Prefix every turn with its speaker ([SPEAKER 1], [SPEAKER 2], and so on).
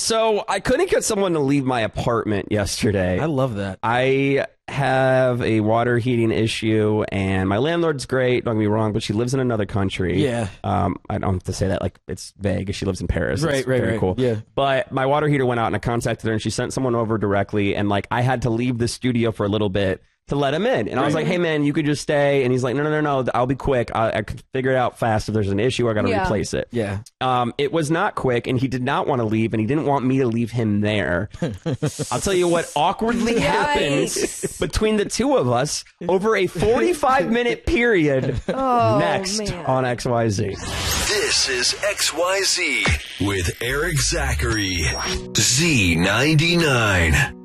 [SPEAKER 1] So I couldn't get someone to leave my apartment yesterday.
[SPEAKER 2] I love that.
[SPEAKER 1] I have a water heating issue, and my landlord's great, don't get me wrong, but she lives in another country.
[SPEAKER 2] Yeah.
[SPEAKER 1] I don't have to say that like it's vague. She lives in Paris.
[SPEAKER 2] Right,
[SPEAKER 1] It's
[SPEAKER 2] right,
[SPEAKER 1] very
[SPEAKER 2] right.
[SPEAKER 1] cool.
[SPEAKER 2] Yeah.
[SPEAKER 1] But my water heater went out, and I contacted her, and she sent someone over directly, and like I had to leave the studio for a little bit to let him in. And I was like, hey, man, you could just stay. And he's like, no, I'll be quick. I could figure it out fast. If there's an issue, I got to replace it.
[SPEAKER 2] Yeah.
[SPEAKER 1] It was not quick, and he did not want to leave, and he didn't want me to leave him there. I'll tell you what awkwardly happened between the two of us over a 45-minute period next on XYZ.
[SPEAKER 3] This is XYZ with Eric Zachary. Z99.